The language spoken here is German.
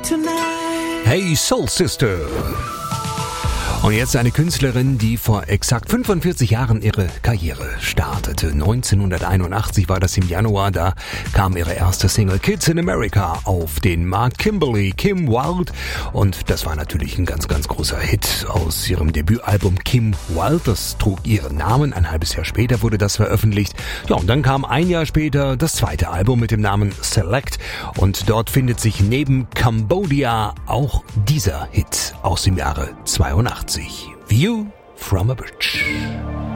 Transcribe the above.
Hey Soul Sister. Und jetzt eine Künstlerin, die vor exakt 45 Jahren ihre Karriere startete. 1981 war das im Januar, da kam ihre erste Single Kids in America auf den Markt. Kimberly Kim Wilde. Und das war natürlich ein ganz, ganz großer Hit aus ihrem Debütalbum Kim Wilde. Das trug ihren Namen. Ein halbes Jahr später wurde das veröffentlicht. Ja, und dann kam ein Jahr später das zweite Album mit dem Namen Select. Und dort findet sich neben Cambodia auch dieser Hit aus dem Jahre 82. View from a Bridge.